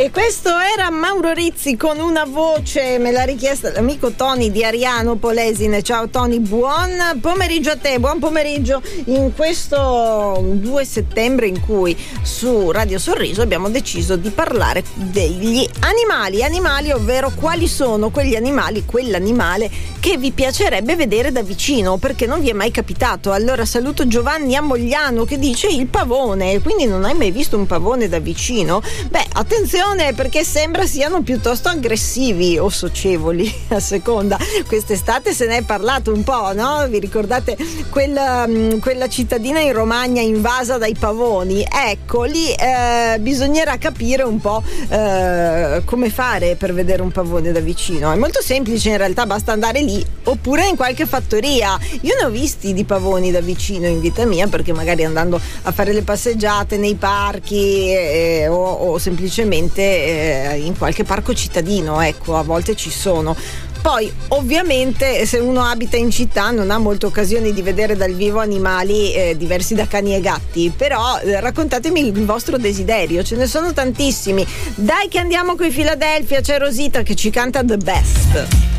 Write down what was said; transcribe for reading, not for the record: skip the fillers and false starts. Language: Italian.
E questo era Mauro Rizzi con Una voce, me l'ha richiesta l'amico Tony di Ariano Polesine. Ciao Tony, buon pomeriggio a te, buon pomeriggio in questo 2 settembre in cui su Radio Sorriso abbiamo deciso di parlare degli animali, ovvero quali sono quegli animali, quell'animale che vi piacerebbe vedere da vicino, perché non vi è mai capitato. Allora saluto Giovanni a Mogliano che dice il pavone, quindi non hai mai visto un pavone da vicino? Beh, attenzione, perché sembra siano piuttosto aggressivi o socievoli a seconda. Quest'estate se ne è parlato un po', no? Vi ricordate quella cittadina in Romagna invasa dai pavoni? Ecco, lì bisognerà capire un po' come fare per vedere un pavone da vicino. È molto semplice in realtà, basta andare lì oppure in qualche fattoria. Io ne ho visti di pavoni da vicino in vita mia, perché magari andando a fare le passeggiate nei parchi o semplicemente in qualche parco cittadino, ecco, a volte ci sono. Poi ovviamente se uno abita in città non ha molte occasioni di vedere dal vivo animali diversi da cani e gatti, però raccontatemi il vostro desiderio, ce ne sono tantissimi. Dai che andiamo coi Philadelphia, c'è Rosita che ci canta The Best.